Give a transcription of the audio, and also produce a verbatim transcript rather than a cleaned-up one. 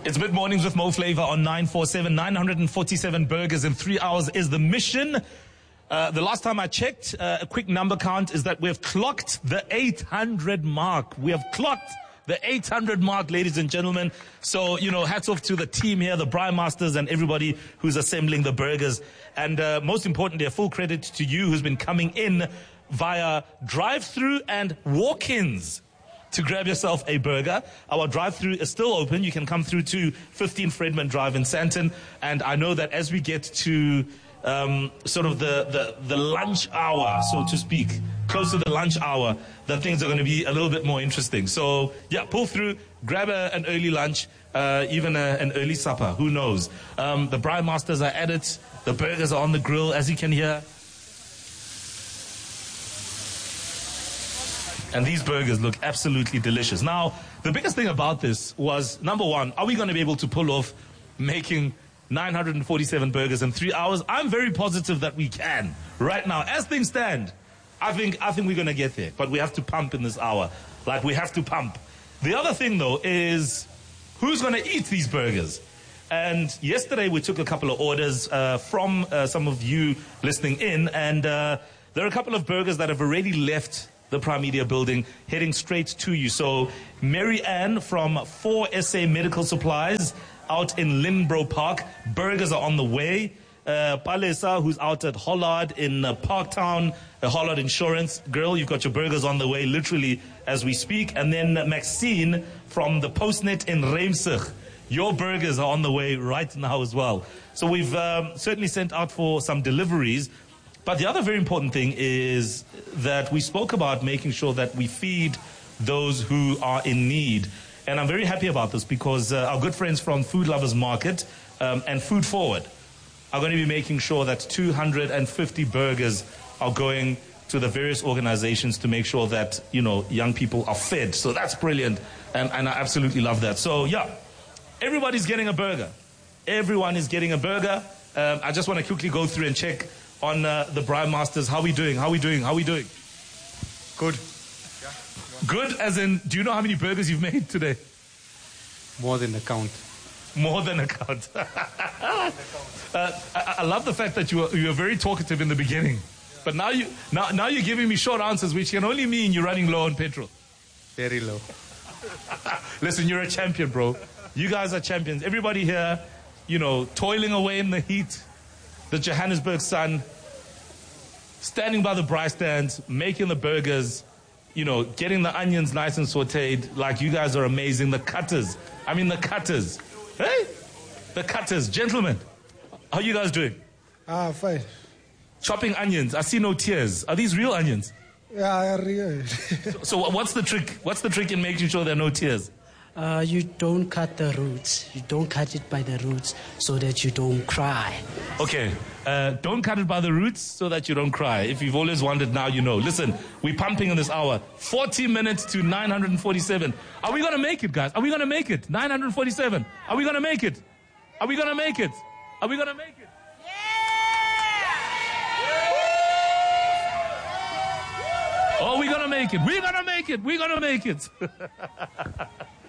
It's Mid Mornings with Mo Flavor on nine forty-seven. nine hundred forty-seven burgers in three hours is the mission. Uh, the last time I checked, uh, a quick number count is that we have clocked the eight hundred mark. We have clocked the eight hundred mark, ladies and gentlemen. So, you know, hats off to the team here, the Braai Masters and everybody who's assembling the burgers. And uh, most importantly, a full credit to you who's been coming in via drive-through and walk-ins to grab yourself a burger. Our drive-through is still open. You can come through to fifteen Fredman Drive in Sandton. And I know that as we get to um, sort of the, the, the lunch hour, so to speak, close to the lunch hour, that things are going to be a little bit more interesting. So, yeah, pull through, grab a, an early lunch, uh, even a, an early supper. Who knows? Um, the Braai Masters are at it. The burgers are on the grill, as you can hear. And these burgers look absolutely delicious. Now, the biggest thing about this was, number one, are we going to be able to pull off making nine hundred forty-seven burgers in three hours? I'm very positive that we can. Right now, as things stand, I think I think we're going to get there. But we have to pump in this hour. Like, we have to pump. The other thing, though, is who's going to eat these burgers? And yesterday we took a couple of orders uh, from uh, some of you listening in. And uh, there are a couple of burgers that have already left the Prime Media building, heading straight to you. So Mary Ann from four S A Medical Supplies out in Linbro Park. Burgers are on the way. Uh, Palesa, who's out at Hollard in uh, Parktown, uh, Hollard Insurance. Girl, you've got your burgers on the way, literally, as we speak. And then uh, Maxine from the Postnet in Reimsig. Your burgers are on the way right now as well. So we've um, certainly sent out for some deliveries. But the other very important thing is that we spoke about making sure that we feed those who are in need. And I'm very happy about this because uh, our good friends from Food Lovers Market um, and Food Forward are going to be making sure that two hundred fifty burgers are going to the various organizations to make sure that, you know, young people are fed. So that's brilliant. And, and I absolutely love that. So, yeah, everybody's getting a burger. Everyone is getting a burger. Um, I just want to quickly go through and check on uh, the Braai Masters. How we doing? How we doing? How we doing? Good. Yeah. Good as in, do you know how many burgers you've made today? More than a count. More than a count. uh, I, I love the fact that you were, you were very talkative in the beginning. But now, you, now, now you're giving me short answers, which can only mean you're running low on petrol. Very low. Listen, you're a champion, bro. You guys are champions. Everybody here, you know, toiling away in the heat, the Johannesburg sun, standing by the Braai stands, making the burgers, you know, getting the onions nice and sauteed. Like, you guys are amazing. The cutters. I mean, the cutters. Hey? The cutters. Gentlemen, how are you guys doing? Ah, fine. Chopping onions. I see no tears. Are these real onions? Yeah, real. so, so what's the trick? What's the trick in making sure there are no tears? Uh, you don't cut the roots. You don't cut it by the roots so that you don't cry. Okay. Uh, don't cut it by the roots so that you don't cry. If you've always wondered, now you know. Listen, we're pumping in this hour. forty minutes to nine hundred forty-seven. Are we going to make it, guys? Are we going to make it? nine hundred forty-seven. Are we going to make it? Are we going to make it? Are we going to make it? Oh, we're going to make it. We're going to make it. We're going to make it.